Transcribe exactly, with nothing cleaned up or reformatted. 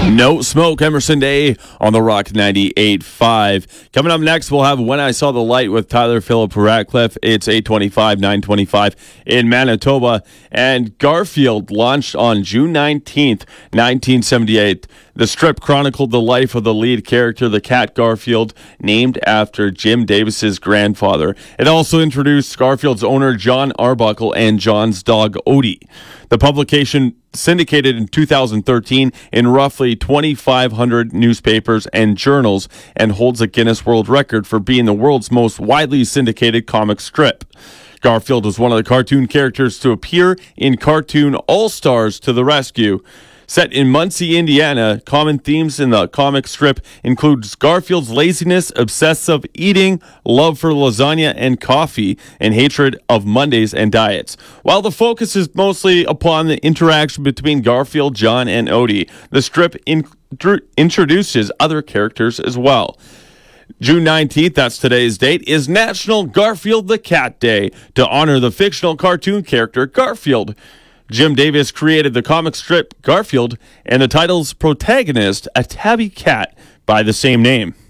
No Smoke, Emerson Day on the Rock ninety-eight point five. Coming up next, we'll have When I Saw the Light with Tyler Phillip Ratcliffe. It's eight twenty-five, nine twenty-five in Manitoba. And Garfield launched on June nineteenth, nineteen seventy-eight. The strip chronicled the life of the lead character, the cat Garfield, named after Jim Davis's grandfather. It also introduced Garfield's owner, John Arbuckle, and John's dog, Odie. The publication syndicated in two thousand thirteen in roughly twenty-five hundred newspapers and journals and holds a Guinness World Record for being the world's most widely syndicated comic strip. Garfield was one of the cartoon characters to appear in Cartoon All-Stars to the Rescue. Set in Muncie, Indiana, common themes in the comic strip includes Garfield's laziness, obsessive eating, love for lasagna and coffee, and hatred of Mondays and diets. While the focus is mostly upon the interaction between Garfield, John, and Odie, the strip in- introduces other characters as well. June nineteenth, that's today's date, is National Garfield the Cat Day to honor the fictional cartoon character Garfield. Jim Davis created the comic strip Garfield and the title's protagonist, a tabby cat by the same name.